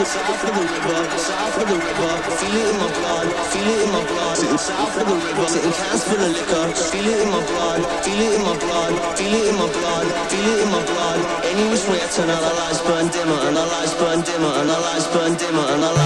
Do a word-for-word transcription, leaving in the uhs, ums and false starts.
the south of the river, south of the river. Feel it in my blood, feel it in my blood. Sitting south of the river, sitting cans full of liquor. Feel it in my blood, feel it in my blood, feel it in my blood, feel it in my blood. Any which way I turn out, our lights burn dimmer, and our lights burn dimmer, and our lights burn dimmer, and our lights